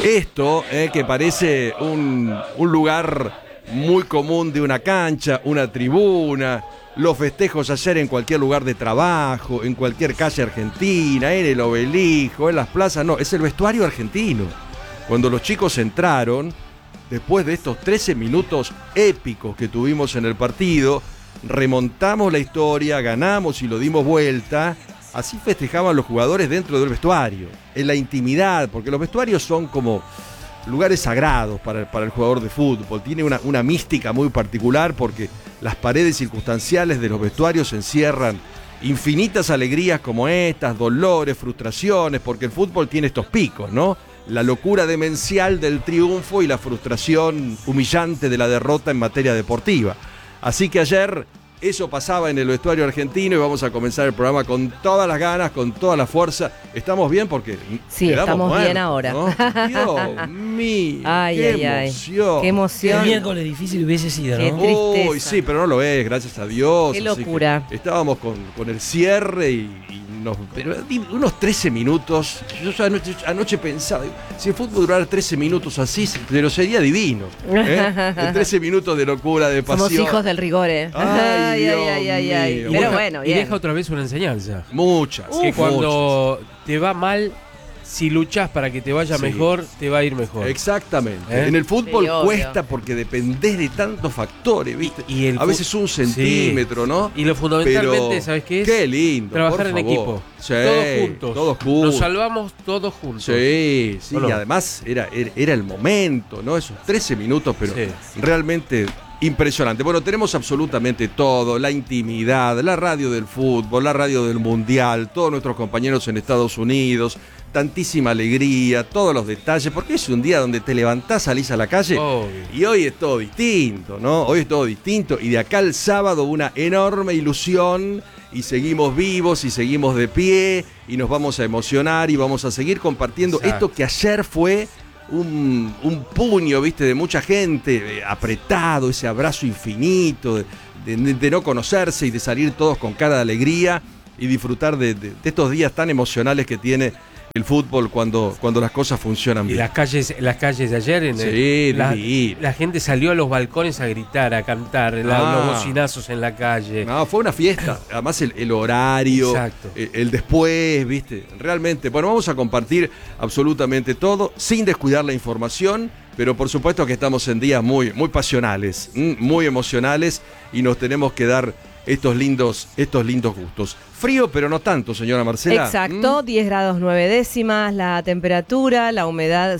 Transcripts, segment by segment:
Esto, que parece un lugar muy común de una cancha, una tribuna, los festejos ayer en cualquier lugar de trabajo, en cualquier calle argentina, en el Obelisco, en las plazas, no, es el vestuario argentino. Cuando los chicos entraron, después de estos 13 minutos épicos que tuvimos en el partido, remontamos la historia, ganamos y lo dimos vuelta. Así festejaban los jugadores dentro del vestuario, en la intimidad, porque los vestuarios son como lugares sagrados para el jugador de fútbol. Tiene una mística muy particular porque las paredes circunstanciales de los vestuarios encierran infinitas alegrías como estas, dolores, frustraciones, porque el fútbol tiene estos picos, ¿no? La locura demencial del triunfo y la frustración humillante de la derrota en materia deportiva. Así que ayer eso pasaba en el vestuario argentino y vamos a comenzar el programa con todas las ganas, con toda la fuerza. ¿Estamos bien? Porque sí, estamos muertos, bien ahora. ¿no? Dios mío, ay, qué ay, emoción. Qué emoción. Qué miércoles difícil hubiese sido, ¿no? Qué tristeza. Uy, sí, pero no lo es, gracias a Dios. Qué locura. Estábamos con el cierre pero unos 13 minutos. Yo anoche pensaba, si el fútbol durara 13 minutos así, pero sería divino. En 13 minutos de locura, de pasión. Somos hijos del rigor, Ay, ay. Pero bueno, bien. Y deja otra vez una enseñanza. Muchas. Que cuando te va mal, si luchás para que te vaya mejor, te va a ir mejor. Exactamente. En el fútbol cuesta porque dependés de tantos factores, ¿viste? A veces un centímetro, ¿no? Y lo fundamentalmente, ¿sabes qué es? Qué lindo. Trabajar en equipo. Sí, todos juntos. Nos salvamos todos juntos. Sí, ¿O no? Y además era el momento, ¿no? Esos 13 minutos, pero realmente impresionante. Bueno, tenemos absolutamente todo, la intimidad, la radio del fútbol, la radio del mundial, todos nuestros compañeros en Estados Unidos, tantísima alegría, todos los detalles, porque es un día donde te levantás, salís a la calle y hoy es todo distinto, ¿no? Hoy es todo distinto y de acá al sábado una enorme ilusión y seguimos vivos y seguimos de pie y nos vamos a emocionar y vamos a seguir compartiendo esto que ayer fue un puño, ¿viste? De mucha gente, apretado, ese abrazo infinito, de no conocerse y de salir todos con cara de alegría y disfrutar de estos días tan emocionales que tiene el fútbol cuando las cosas funcionan bien. Y las calles de ayer, la gente salió a los balcones a gritar, a cantar, los bocinazos en la calle. No, fue una fiesta. Además el horario, el después, ¿viste? Realmente, bueno, vamos a compartir absolutamente todo, sin descuidar la información, pero por supuesto que estamos en días muy, muy pasionales, muy emocionales, y nos tenemos que dar estos lindos gustos. Frío, pero no tanto, señora Marcela. Exacto, 10 grados 9 décimas, la temperatura, la humedad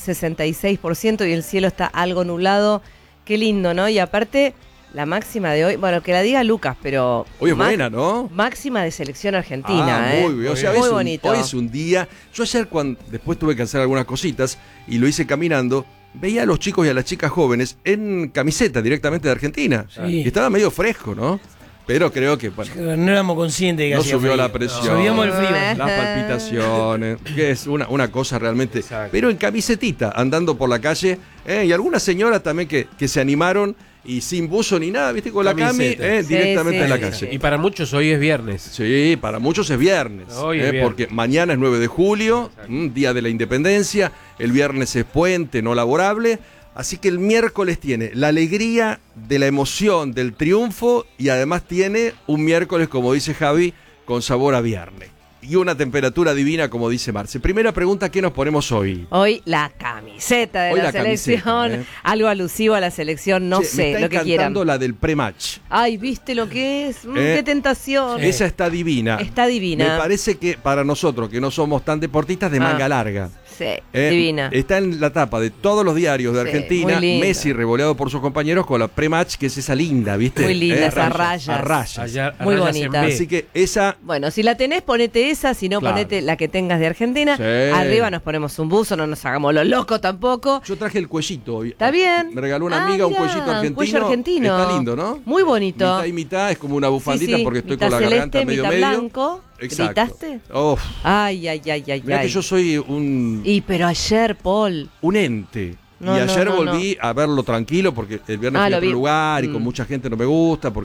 66% y el cielo está algo nublado. Qué lindo, ¿no? Y aparte, la máxima de hoy, bueno, que la diga Lucas, pero hoy es buena, ¿no? Máxima de selección argentina, muy bien. O sea, muy bonito. Hoy es un día. Yo ayer, después tuve que hacer algunas cositas y lo hice caminando, veía a los chicos y a las chicas jóvenes en camiseta directamente de Argentina. Y estaba medio fresco, ¿no? Pero creo que, bueno, no éramos conscientes de que no hacía subió frío. la presión, Subíamos el frío, las palpitaciones, que es una cosa realmente. Exacto. Pero en camisetita, andando por la calle, y algunas señoras también que se animaron y sin buzo ni nada, ¿viste? Con la cami, directamente en la calle. Y para muchos hoy es viernes. Sí, para muchos es viernes. Hoy es viernes. Porque mañana es 9 de julio, Día de la Independencia, el viernes es puente no laborable. Así que el miércoles tiene la alegría de la emoción del triunfo y además tiene un miércoles, como dice Javi, con sabor a viernes. Y una temperatura divina, como dice Marce. Primera pregunta, ¿qué nos ponemos hoy? Hoy la camiseta de la selección. Algo alusivo a la selección, no sé, lo que quieran. Me está encantando la del pre-match. Ay, ¿viste lo que es? ¡Qué tentación! Esa está divina. Está divina. Me parece que para nosotros, que no somos tan deportistas, de manga larga. Sí, divina. Está en la tapa de todos los diarios de Argentina. Messi revoleado por sus compañeros con la pre-match, que es esa linda, ¿viste? Muy linda, esa rayas. A rayas. Muy bonita. Así que esa... Bueno, si la tenés, ponete esa, si no, ponete la que tengas de Argentina. Sí. Arriba nos ponemos un buzo, no nos hagamos los locos tampoco. Yo traje el cuellito hoy. ¿Está bien? Me regaló una amiga un cuellito argentino. Un cuello argentino. Está lindo, ¿no? Muy bonito. Mitad y mitad, es como una bufandita porque estoy mitad con la celeste, garganta medio blanco. Exacto. ¿Gritaste? Oh. Ay. Mirá que yo soy un... pero ayer, Paul... Un ente. Y ayer volví a verlo tranquilo porque el viernes fui a otro lugar y con mucha gente no me gusta porque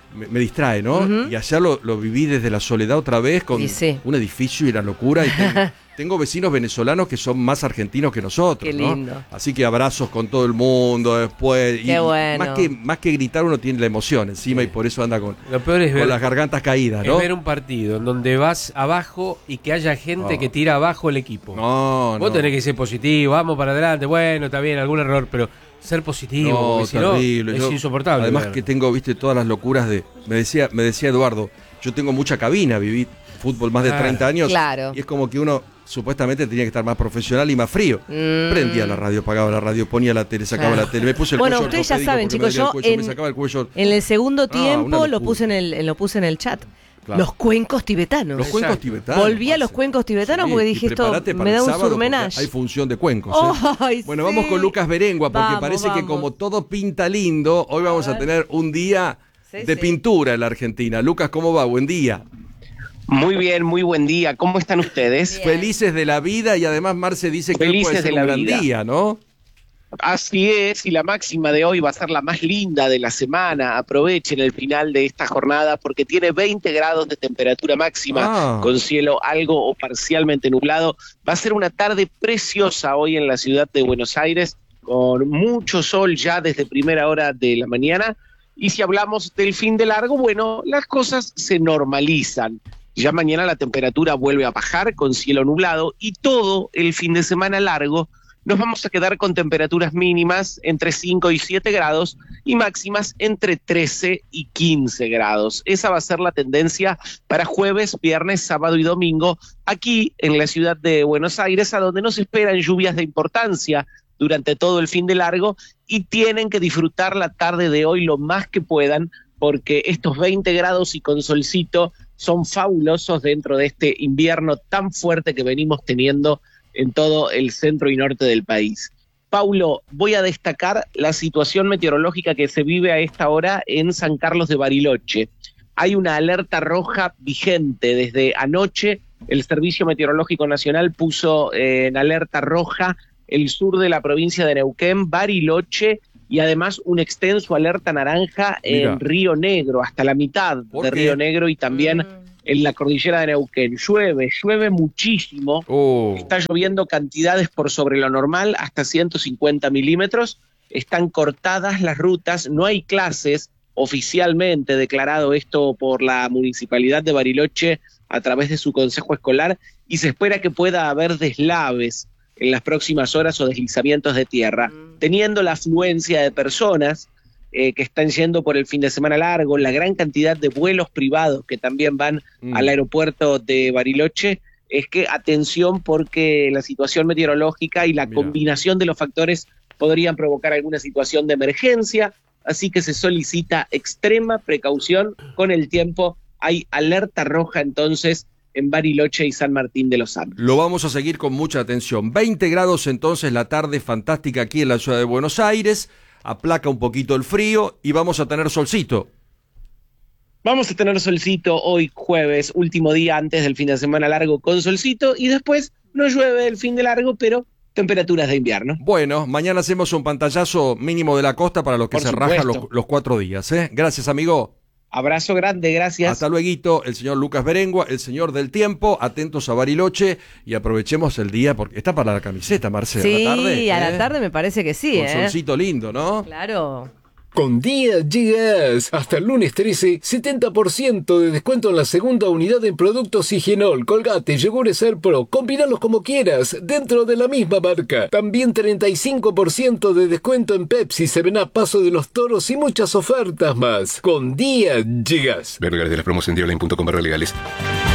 me distrae, ¿no? Y allá lo viví desde la soledad otra vez con un edificio y la locura. Y tengo vecinos venezolanos que son más argentinos que nosotros, Qué lindo. ¿no? Así que abrazos con todo el mundo después. Qué bueno. Más que gritar, uno tiene la emoción encima y por eso anda con las gargantas caídas, ¿no? Es ver un partido en donde vas abajo y que haya gente que tira abajo el equipo. Vos tenés que ser positivo, vamos para adelante, bueno, está bien, algún error, pero ser positivo, porque terrible. Si no, es insoportable. Además que tengo, todas las locuras de... Me decía Eduardo, yo tengo mucha cabina, viví fútbol más de 30 años. Claro. Y es como que uno supuestamente tenía que estar más profesional y más frío. Prendía la radio, apagaba la radio, ponía la tele, sacaba la tele, me puse el cuello ustedes ya saben, chicos, yo me sacaba el cuello. En el segundo tiempo lo puse en el chat. Claro. Los cuencos tibetanos. Los cuencos tibetanos. Volví a los cuencos tibetanos porque dije, esto me da un surmenage. Hay función de cuencos. Bueno, vamos con Lucas Berengua porque parece que como todo pinta lindo, hoy vamos a tener un día de pintura en la Argentina. Lucas, ¿cómo va? Buen día. Muy bien, muy buen día. ¿Cómo están ustedes? Bien. Felices de la vida y además Marce dice que hoy puede ser un gran día, ¿no? Así es, y la máxima de hoy va a ser la más linda de la semana. Aprovechen el final de esta jornada porque tiene 20 grados de temperatura máxima con cielo algo o parcialmente nublado. Va a ser una tarde preciosa hoy en la ciudad de Buenos Aires con mucho sol ya desde primera hora de la mañana. Y si hablamos del fin de largo, bueno, las cosas se normalizan. Ya mañana la temperatura vuelve a bajar con cielo nublado y todo el fin de semana largo nos vamos a quedar con temperaturas mínimas entre 5 y 7 grados y máximas entre 13 y 15 grados. Esa va a ser la tendencia para jueves, viernes, sábado y domingo aquí en la ciudad de Buenos Aires, a donde no se esperan lluvias de importancia durante todo el fin de largo y tienen que disfrutar la tarde de hoy lo más que puedan porque estos 20 grados y con solcito son fabulosos dentro de este invierno tan fuerte que venimos teniendo en todo el centro y norte del país. Paulo, voy a destacar la situación meteorológica que se vive a esta hora en San Carlos de Bariloche. Hay una alerta roja vigente desde anoche. El Servicio Meteorológico Nacional puso en alerta roja el sur de la provincia de Neuquén, Bariloche, y además un extenso alerta naranja en Río Negro, hasta la mitad de Río Negro y también en la cordillera de Neuquén. Llueve muchísimo, está lloviendo cantidades por sobre lo normal, hasta 150 milímetros, están cortadas las rutas, no hay clases, oficialmente declarado esto por la Municipalidad de Bariloche a través de su consejo escolar, y se espera que pueda haber deslaves en las próximas horas o deslizamientos de tierra, teniendo la afluencia de personas que están yendo por el fin de semana largo, la gran cantidad de vuelos privados que también van al aeropuerto de Bariloche, es que atención porque la situación meteorológica y la combinación de los factores podrían provocar alguna situación de emergencia, así que se solicita extrema precaución con el tiempo. Hay alerta roja entonces en Bariloche y San Martín de los Andes. Lo vamos a seguir con mucha atención. 20 grados entonces la tarde fantástica aquí en la ciudad de Buenos Aires, aplaca un poquito el frío y vamos a tener solcito. Vamos a tener solcito hoy jueves, último día antes del fin de semana largo con solcito y después no llueve el fin de largo, pero temperaturas de invierno. Bueno, mañana hacemos un pantallazo mínimo de la costa para los que se rajan los 4 días. Gracias, amigo. Abrazo grande, gracias. Hasta luego, el señor Lucas Berengua, el señor del tiempo, atentos a Bariloche y aprovechemos el día porque está para la camiseta, Marcela. Sí, a la tarde. A la tarde me parece que sí. Con solcito lindo, ¿no? Claro. Con Día Gas, hasta el lunes 13, 70% de descuento en la segunda unidad en productos Higienol, Colgate, Yogur Pro. Combinalos como quieras, dentro de la misma marca. También 35% de descuento en Pepsi, 7up, Paso de los Toros y muchas ofertas más. Con Día Gas. Ver lugares de las promos en dealerline.com/legales.